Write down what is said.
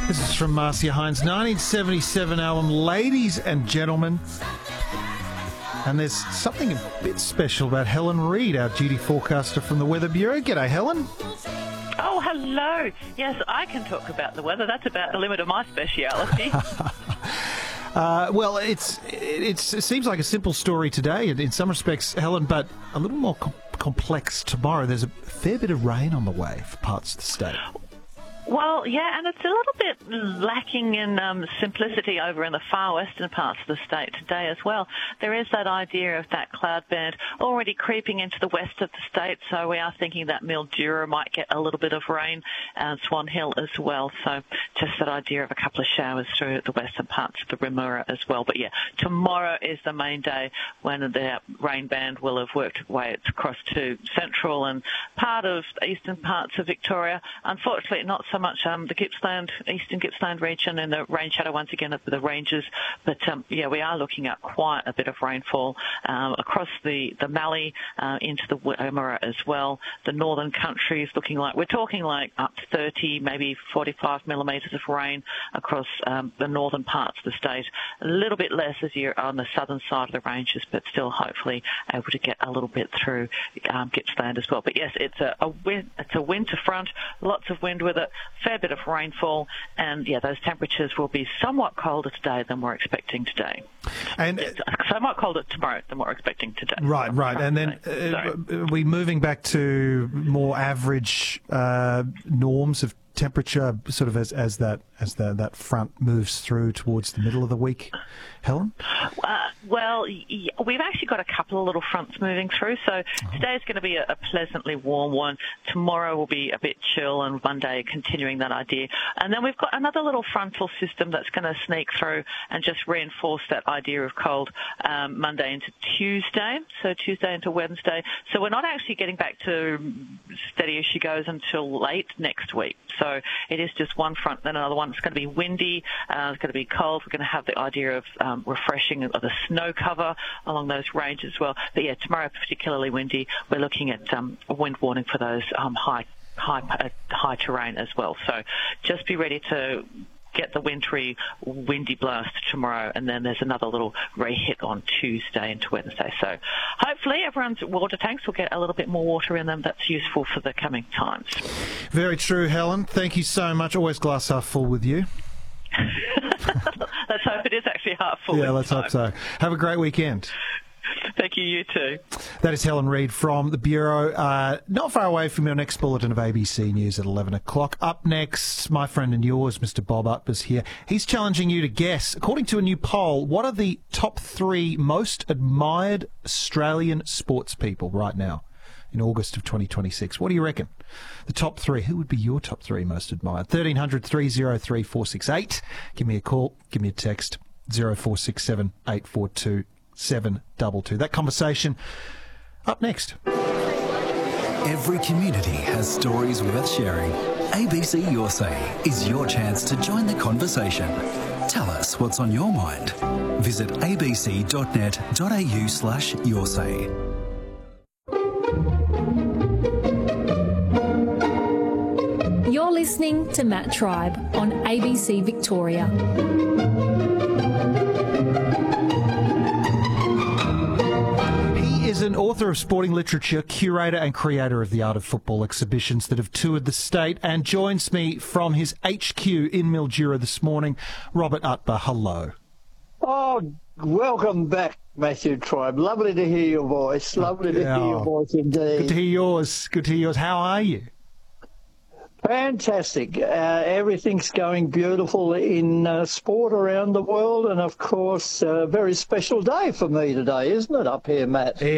This is from Marcia Hines' 1977 album, Ladies and Gentlemen. And there's something a bit special about Helen Reid, our duty forecaster from the Weather Bureau. G'day, Helen. Oh, hello. Yes, I can talk about the weather. That's about the limit of my speciality. Well, it seems like a simple story today in some respects, Helen, but a little more complex tomorrow. There's a fair bit of rain on the way for parts of the state. Well, yeah, and it's a little bit lacking in simplicity over in the far western parts of the state today as well. There is that idea of that cloud band already creeping into the west of the state, so we are thinking that Mildura might get a little bit of rain, and Swan Hill as well. So just that idea of a couple of showers through the western parts of the Remuera as well. But yeah, tomorrow is the main day when the rain band will have worked its way across to central and part of the eastern parts of Victoria. Unfortunately, not so much the Gippsland, eastern Gippsland region and the rain shadow once again at the ranges. But yeah, we are looking at quite a bit of rainfall across the Mallee into the Wimmera as well. The northern country is looking like, we're talking like up to 30, maybe 45 millimetres of rain across the northern parts of the state. A little bit less as you're on the southern side of the ranges, but still hopefully able to get a little bit through Gippsland as well. But yes, it's a winter front, lots of wind with it, fair bit of rainfall, and yeah, those temperatures will be somewhat colder today than we're expecting today. And somewhat colder tomorrow than we're expecting today. Right. And then are we moving back to more average norms of temperature, sort of as that front moves through towards the middle of the week, Helen? Well, we've actually got a couple of little fronts moving through, so today's going to be a pleasantly warm one. Tomorrow will be a bit chill, and Monday continuing that idea. And then we've got another little frontal system that's going to sneak through and just reinforce that idea of cold Monday into Tuesday, so Tuesday into Wednesday. So we're not actually getting back to steady as she goes until late next week. So it is just one front, then another one. It's going to be windy, it's going to be cold. We're going to have the idea of refreshing of the snow cover along those ranges as well. But yeah, tomorrow particularly windy. We're looking at a wind warning for those high terrain as well. So just be ready to get the wintry, windy blast tomorrow, and then there's another little re-hit on Tuesday into Wednesday. So hopefully everyone's water tanks will get a little bit more water in them. That's useful for the coming times. Very true, Helen. Thank you so much. Always glass half full with you. Let's hope it is actually half full. Yeah, let's hope so. Have a great weekend. Thank you, you too. That is Helen Reid from the Bureau. Not far away from your next bulletin of ABC News at 11 o'clock. Up next, my friend and yours, Mr. Bob Up, is here. He's challenging you to guess, according to a new poll, what are the top 3 most admired Australian sports people right now in August of 2026? What do you reckon? The top 3. Who would be your top 3 most admired? 1300 303 468. Give me a call. Give me a text. 0467 842 722. That conversation up next. Every community has stories worth sharing. ABC Your Say is your chance to join the conversation. Tell us what's on your mind. Visit abc.net.au/yoursay. You're listening to Matt Tribe on ABC Victoria. He is an author of sporting literature, curator and creator of the Art of Football exhibitions that have toured the state, and joins me from his HQ in Mildura this morning. Robert Utber, hello. Oh, welcome back, Matthew Tribe. Lovely to hear your voice. Lovely to hear your voice indeed. Good to hear yours. Good to hear yours. How are you? Fantastic. Everything's going beautiful in sport around the world, and of course, a very special day for me today, isn't it, up here, Matt?